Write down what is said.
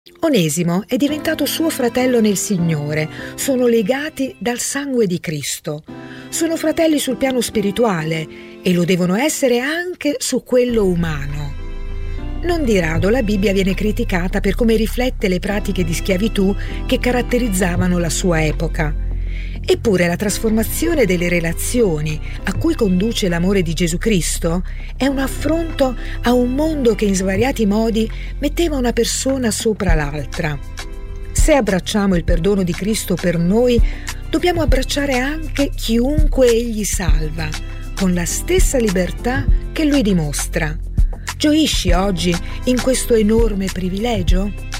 Onesimo è diventato suo fratello nel Signore, sono legati dal sangue di Cristo. Sono fratelli sul piano spirituale e lo devono essere anche su quello umano. Non di rado la Bibbia viene criticata per come riflette le pratiche di schiavitù che caratterizzavano la sua epoca. Eppure la trasformazione delle relazioni a cui conduce l'amore di Gesù Cristo è un affronto a un mondo che in svariati modi metteva una persona sopra l'altra. Se abbracciamo il perdono di Cristo per noi, dobbiamo abbracciare anche chiunque Egli salva, con la stessa libertà che Lui dimostra. Gioisci oggi in questo enorme privilegio?